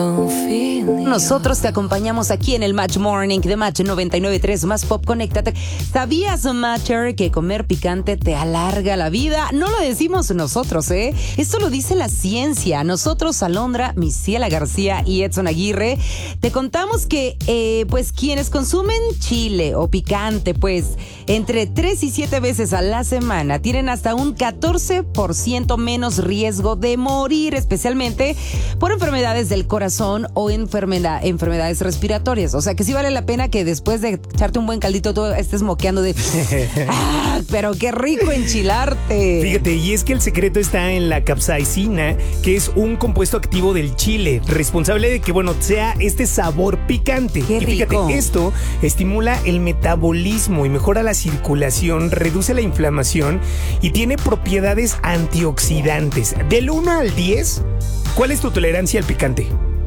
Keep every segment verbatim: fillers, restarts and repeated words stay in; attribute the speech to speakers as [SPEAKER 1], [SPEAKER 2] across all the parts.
[SPEAKER 1] Nosotros te acompañamos aquí en el Match Morning de Match noventa y nueve punto tres Más Pop. Conéctate. ¿Sabías, Matcher, que comer picante te alarga la vida? No lo decimos nosotros, ¿eh? Esto lo dice la ciencia. Nosotros, Alondra, Misiela García y Edson Aguirre, te contamos que, eh, pues, quienes consumen chile o picante, pues, entre tres y siete veces a la semana, tienen hasta un catorce por ciento menos riesgo de morir, especialmente por enfermedades del corazón o enfermedad, enfermedades respiratorias. O sea que sí vale la pena que después de echarte un buen caldito tú estés moqueando de ¡ah, pero qué rico enchilarte!
[SPEAKER 2] Fíjate, y es que el secreto está en la capsaicina, que es un compuesto activo del chile, responsable de que, bueno, sea este sabor picante.
[SPEAKER 1] ¡Qué
[SPEAKER 2] y fíjate,
[SPEAKER 1] rico!
[SPEAKER 2] esto estimula el metabolismo y mejora la circulación, reduce la inflamación y tiene propiedades antioxidantes. Del uno al diez, ¿cuál es tu tolerancia al picante?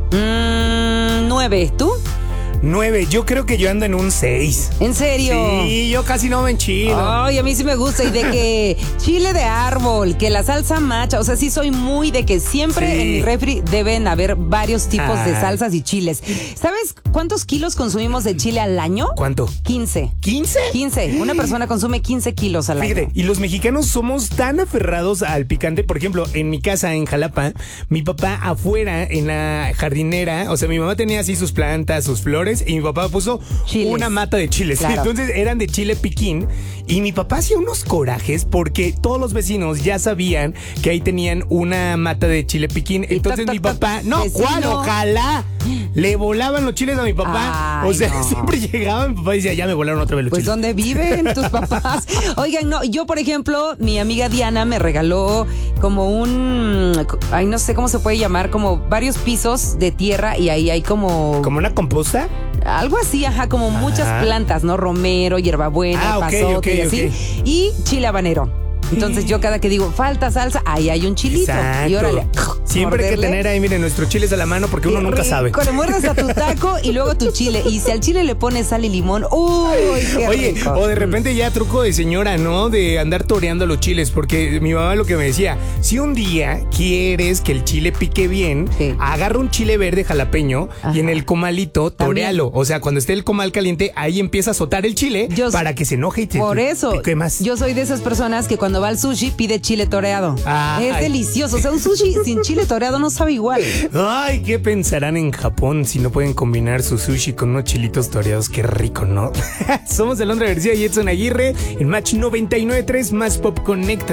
[SPEAKER 1] Mm, nueve. ¿Tú?
[SPEAKER 2] Nueve. Yo creo que yo ando en un seis.
[SPEAKER 1] ¿En serio?
[SPEAKER 2] Sí, yo casi no me enchilo.
[SPEAKER 1] Ay, a mí sí me gusta. Y de que chile de árbol, que la salsa macha. O sea, sí soy muy de que siempre
[SPEAKER 2] Sí.
[SPEAKER 1] en mi refri deben haber varios tipos
[SPEAKER 2] Ah.
[SPEAKER 1] de salsas y chiles. ¿Sabes cuántos kilos consumimos de chile al año?
[SPEAKER 2] ¿Cuánto?
[SPEAKER 1] quince.
[SPEAKER 2] ¿quince?
[SPEAKER 1] quince. Una persona consume quince kilos al
[SPEAKER 2] Fíjate,
[SPEAKER 1] año.
[SPEAKER 2] y los mexicanos somos tan aferrados al picante. Por ejemplo, en mi casa, en Jalapa, mi papá afuera, en la jardinera, o sea, mi mamá tenía así sus plantas, sus flores, y mi papá puso
[SPEAKER 1] Chiles.
[SPEAKER 2] una mata de chiles.
[SPEAKER 1] Claro.
[SPEAKER 2] Entonces eran de chile piquín, y mi papá hacía unos corajes porque todos los vecinos ya sabían que ahí tenían una mata de chile piquín.
[SPEAKER 1] Y
[SPEAKER 2] Entonces
[SPEAKER 1] ta, ta,
[SPEAKER 2] mi
[SPEAKER 1] ta,
[SPEAKER 2] papá, no,
[SPEAKER 1] vecino.
[SPEAKER 2] ¿cuál? Ojalá. Le volaban los chiles a mi papá.
[SPEAKER 1] Ay,
[SPEAKER 2] o sea,
[SPEAKER 1] no.
[SPEAKER 2] siempre llegaba mi papá y decía, ya me volaron otra vez los
[SPEAKER 1] Pues
[SPEAKER 2] chiles.
[SPEAKER 1] ¿dónde viven tus papás? Oigan, no, yo por ejemplo, mi amiga Diana me regaló como un, ay, no sé cómo se puede llamar, como varios pisos de tierra y ahí hay como,
[SPEAKER 2] ¿Como una composta?
[SPEAKER 1] algo así, ajá, como
[SPEAKER 2] Ajá.
[SPEAKER 1] muchas plantas, ¿no? Romero, hierbabuena,
[SPEAKER 2] Ah, ok,
[SPEAKER 1] pasote
[SPEAKER 2] ok,
[SPEAKER 1] y así.
[SPEAKER 2] ok.
[SPEAKER 1] Y chile habanero. Entonces yo cada que digo, falta salsa, ahí hay un chilito.
[SPEAKER 2] Exacto.
[SPEAKER 1] Y órale.
[SPEAKER 2] Siempre hay que
[SPEAKER 1] morderle.
[SPEAKER 2] tener ahí, miren, nuestros chiles a la mano porque uno
[SPEAKER 1] Qué
[SPEAKER 2] nunca
[SPEAKER 1] rico,
[SPEAKER 2] sabe.
[SPEAKER 1] Le muerdes a tu taco y luego tu chile. Y si al chile le pones sal y limón, ¡uy, qué
[SPEAKER 2] Oye,
[SPEAKER 1] rico!
[SPEAKER 2] o de repente ya truco de señora, ¿no? De andar toreando los chiles, porque mi mamá lo que me decía, si un día quieres que el chile pique bien,
[SPEAKER 1] Sí.
[SPEAKER 2] agarra un chile verde jalapeño
[SPEAKER 1] Ajá.
[SPEAKER 2] y en el comalito
[SPEAKER 1] También.
[SPEAKER 2] toréalo. O sea, cuando esté el comal caliente, ahí empieza a azotar el chile
[SPEAKER 1] Yo-
[SPEAKER 2] para que se enoje y te
[SPEAKER 1] Por eso,
[SPEAKER 2] pique más.
[SPEAKER 1] yo soy de esas personas que cuando va al sushi pide chile toreado.
[SPEAKER 2] Ay.
[SPEAKER 1] Es delicioso. O sea, un sushi sin chile toreado no sabe igual.
[SPEAKER 2] Ay, ¿qué pensarán en Japón si no pueden combinar su sushi con unos chilitos toreados? Qué rico, ¿no? Somos Alondra García y Edson Aguirre en Match noventa y nueve punto tres Más Pop. Conecta.